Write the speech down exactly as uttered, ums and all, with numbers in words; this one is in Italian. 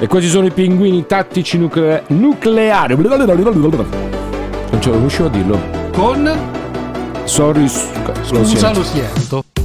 E questi sono i pinguini tattici nuclea- nucleari. Non ce lo riuscivo a dirlo. Con Sorry, scusa, lo siento.